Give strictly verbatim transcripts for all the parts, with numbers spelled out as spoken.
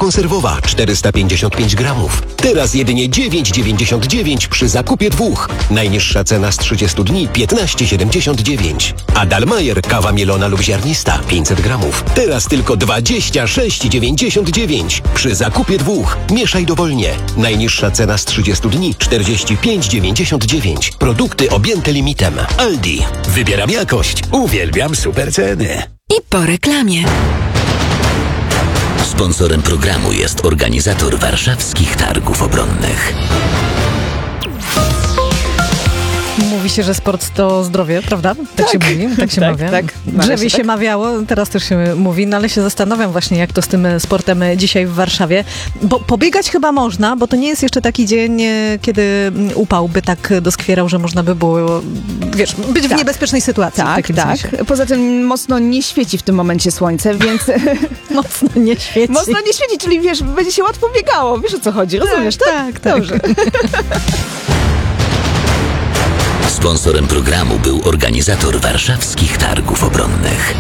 konserwowa czterysta pięćdziesiąt pięć gramów. Teraz jedynie dziewięć dziewięćdziesiąt dziewięć przy zakupie dwóch. Najniższa cena z trzydziestu dni piętnaście siedemdziesiąt dziewięć. A Dalmajer kawa mielona lub ziarnista pięćset gramów. Teraz tylko dwadzieścia sześć dziewięćdziesiąt dziewięć. Przy zakupie dwóch. Mieszaj dowolnie. Najniższa cena z trzydziestu dni czterdzieści pięć dziewięćdziesiąt dziewięć. Produkty objęte limitem. Aldi. Wybieram jakość. Uwielbiam super ceny. I po reklamie. Sponsorem programu jest organizator warszawskich targów obronnych. Mówi się, że sport to zdrowie, prawda? Tak, tak się mówi, tak się tak, mawia. Tak, Drzewie się tak. mawiało, teraz też się mówi, no ale się zastanawiam właśnie, jak to z tym sportem dzisiaj w Warszawie. Bo pobiegać chyba można, bo to nie jest jeszcze taki dzień, kiedy upał by tak doskwierał, że można by było, wiesz, być tak. w niebezpiecznej sytuacji. Tak, w takim tak. sensie. Poza tym mocno nie świeci w tym momencie słońce, więc... Mocno nie świeci. Mocno nie świeci, czyli wiesz, będzie się łatwo biegało. Wiesz, o co chodzi, rozumiesz, tak? Tak, tak. Dobrze. Sponsorem programu był organizator warszawskich targów obronnych.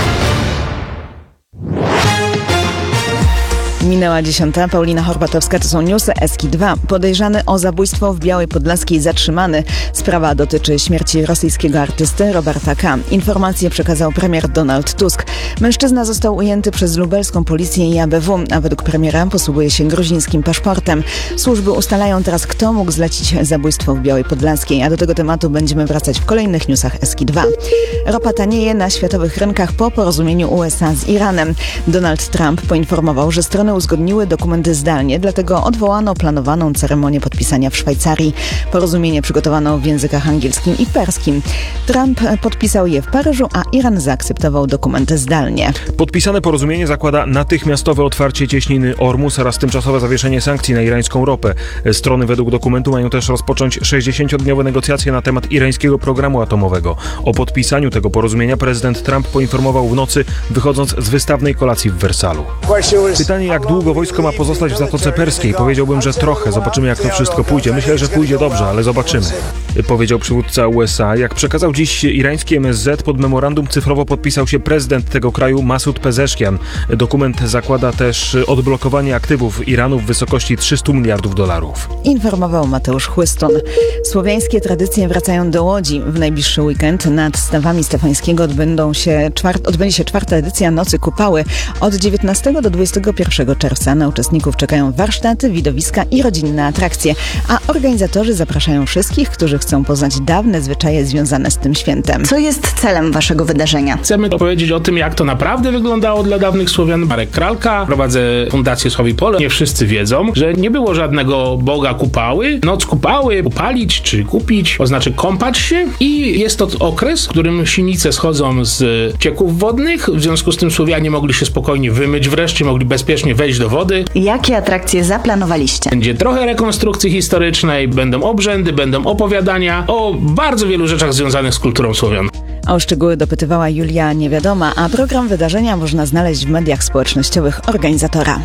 Minęła dziesiąta. Paulina Horbatowska, to są newsy Eski dwa. Podejrzany o zabójstwo w Białej Podlaskiej zatrzymany. Sprawa dotyczy śmierci rosyjskiego artysty Roberta K. Informacje przekazał premier Donald Tusk. Mężczyzna został ujęty przez lubelską policję i A B W, a według premiera posługuje się gruzińskim paszportem. Służby ustalają teraz, kto mógł zlecić zabójstwo w Białej Podlaskiej, a do tego tematu będziemy wracać w kolejnych newsach Eski dwa. Ropa tanieje na światowych rynkach po porozumieniu U S A z Iranem. Donald Trump poinformował, że strony uzgodniły dokumenty zdalnie, dlatego odwołano planowaną ceremonię podpisania w Szwajcarii. Porozumienie przygotowano w językach angielskim i perskim. Trump podpisał je w Paryżu, a Iran zaakceptował dokumenty zdalnie. Podpisane porozumienie zakłada natychmiastowe otwarcie cieśniny Ormus oraz tymczasowe zawieszenie sankcji na irańską ropę. Strony według dokumentu mają też rozpocząć sześćdziesięciodniowe negocjacje na temat irańskiego programu atomowego. O podpisaniu tego porozumienia prezydent Trump poinformował w nocy, wychodząc z wystawnej kolacji w Wersalu. Pytanie, jak długo wojsko ma pozostać w Zatoce Perskiej? Powiedziałbym, że trochę. Zobaczymy, jak to wszystko pójdzie. Myślę, że pójdzie dobrze, ale zobaczymy. Powiedział przywódca U S A. Jak przekazał dziś irański M S Z, pod memorandum cyfrowo podpisał się prezydent tego kraju Masud Pezeshkian. Dokument zakłada też odblokowanie aktywów Iranu w wysokości trzysta miliardów dolarów. Informował Mateusz Chłyston. Słowiańskie tradycje wracają do Łodzi. W najbliższy weekend nad stawami Stefańskiego odbędą się czwart, odbędzie się czwarta edycja Nocy Kupały. Od dziewiętnastego do dwudziestego pierwszego czerwca na uczestników czekają warsztaty, widowiska i rodzinne atrakcje, a organizatorzy zapraszają wszystkich, którzy chcą poznać dawne zwyczaje związane z tym świętem. Co jest celem waszego wydarzenia? Chcemy opowiedzieć o tym, jak to naprawdę wyglądało dla dawnych Słowian. Marek Kralka, prowadzę Fundację Sławi Pole. Nie wszyscy wiedzą, że nie było żadnego Boga Kupały. Noc Kupały, upalić czy kupić, oznacza kąpać się i jest to okres, w którym sinice schodzą z cieków wodnych. W związku z tym Słowianie mogli się spokojnie wymyć wreszcie, mogli bezpiecznie wejść do wody. Jakie atrakcje zaplanowaliście? Będzie trochę rekonstrukcji historycznej, będą obrzędy, będą opowiadania o bardzo wielu rzeczach związanych z kulturą Słowian. O szczegóły dopytywała Julia Niewiadoma, a program wydarzenia można znaleźć w mediach społecznościowych organizatora.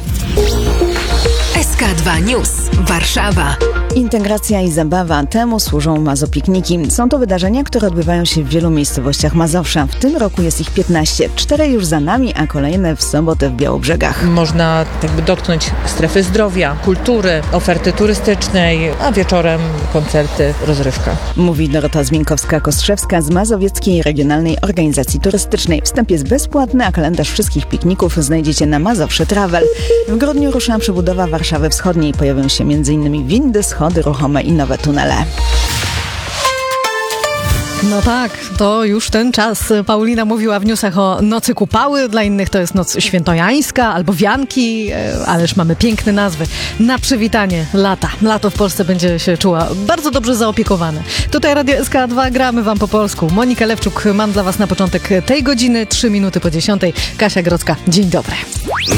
S K dwa News. Warszawa. Integracja i zabawa. Temu służą Mazopikniki. Są to wydarzenia, które odbywają się w wielu miejscowościach Mazowsza. W tym roku jest ich piętnaście. Cztery już za nami, a kolejne w sobotę w Białobrzegach. Można jakby dotknąć strefy zdrowia, kultury, oferty turystycznej, a wieczorem koncerty, rozrywka. Mówi Dorota Zmińkowska-Kostrzewska z Mazowieckiej Regionalnej Organizacji Turystycznej. Wstęp jest bezpłatny, a kalendarz wszystkich pikników znajdziecie na Mazowsze Travel. W grudniu rusza przebudowa Warszawy Wschodniej. Pojawią się między innymi windy, schody ruchome i nowe tunele. No tak, to już ten czas. Paulina mówiła w newsach o Nocy Kupały, dla innych to jest Noc Świętojańska albo Wianki, ależ mamy piękne nazwy. Na przywitanie lata. Lato w Polsce będzie się czuła bardzo dobrze zaopiekowane. Tutaj Radio S K dwa, gramy wam po polsku. Monika Lewczuk, mam dla was na początek tej godziny, trzy minuty po dziesiątej. Kasia Grodzka, dzień dobry.